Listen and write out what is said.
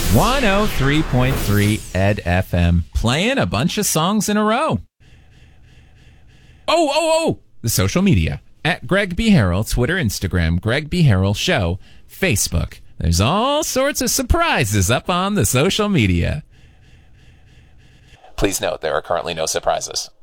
103.3 Ed FM, playing a bunch of songs in a row. The social media. At Greg B. Harrell, Twitter, Instagram, Greg B. Harrell Show, Facebook. There's all sorts of surprises up on the social media. Please note, there are currently no surprises.